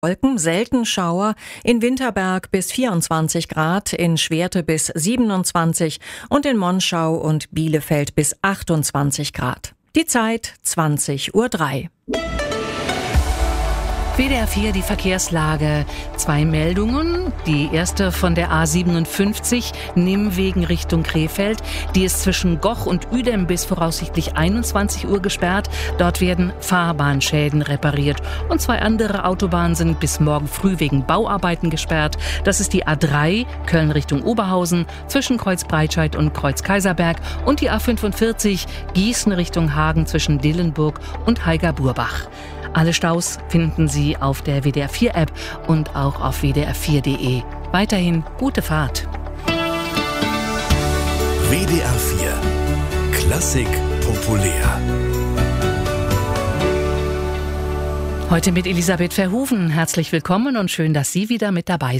Wolken, selten Schauer, in Winterberg bis 24 Grad, in Schwerte bis 27 und in Monschau und Bielefeld bis 28 Grad. Die Zeit 20:03 Uhr. WDR 4, die Verkehrslage. 2 Meldungen. Die erste von der A57, Nimwegen Richtung Krefeld. Die ist zwischen Goch und Uedem bis voraussichtlich 21 Uhr gesperrt. Dort werden Fahrbahnschäden repariert. Und 2 andere Autobahnen sind bis morgen früh wegen Bauarbeiten gesperrt. Das ist die A3, Köln Richtung Oberhausen, zwischen Kreuz Breitscheid und Kreuz Kaiserberg. Und die A45, Gießen Richtung Hagen zwischen Dillenburg und Heiger-Burbach. Alle Staus finden Sie auf der WDR 4 App und auch auf wdr4.de. Weiterhin gute Fahrt. WDR 4 Klassik populär. Heute mit Elisabeth Verhoeven. Herzlich willkommen und schön, dass Sie wieder mit dabei sind.